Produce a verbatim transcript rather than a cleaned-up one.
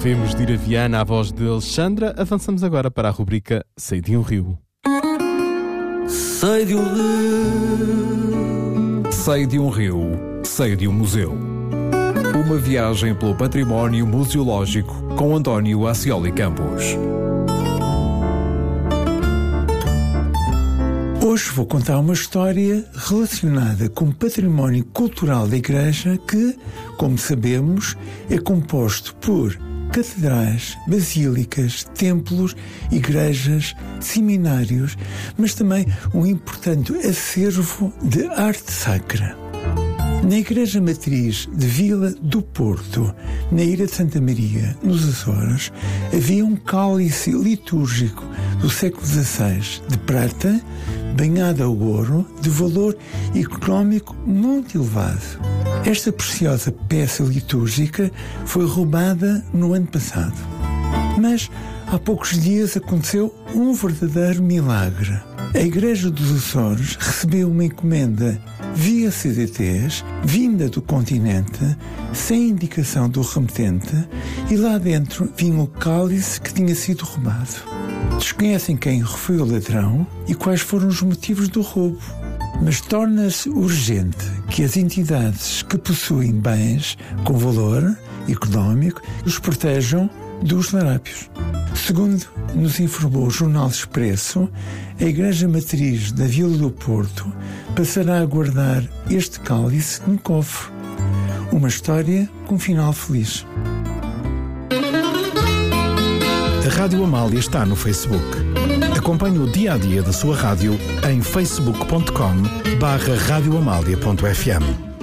Havemos de ir a Viana à voz de Alexandra. Avançamos agora para a rubrica Sei de um Rio. Sei de um rio, sei de um rio, sei de um museu. Uma viagem pelo património museológico com António Ascioli Campos. Hoje vou contar uma história relacionada com o património cultural da Igreja que, como sabemos, é composto por catedrais, basílicas, templos, igrejas, seminários, mas também um importante acervo de arte sacra. Na Igreja Matriz de Vila do Porto, na Ilha de Santa Maria, nos Açores, havia um cálice litúrgico do século dezasseis, de prata, banhado a ouro, de valor económico muito elevado. Esta preciosa peça litúrgica foi roubada no ano passado. Mas há poucos dias aconteceu um verdadeiro milagre. A Igreja dos Açores recebeu uma encomenda via C D Ts, vinda do continente, sem indicação do remetente, e lá dentro vinha o cálice que tinha sido roubado. Desconhecem quem foi o ladrão e quais foram os motivos do roubo, mas torna-se urgente que as entidades que possuem bens com valor económico os protejam dos larápios. Segundo nos informou o Jornal Expresso, a Igreja Matriz da Vila do Porto passará a guardar este cálice num cofre. Uma história com um final feliz. A Rádio Amália está no Facebook. Acompanhe o dia-a-dia da sua rádio em facebook ponto com barra radioamália ponto f m.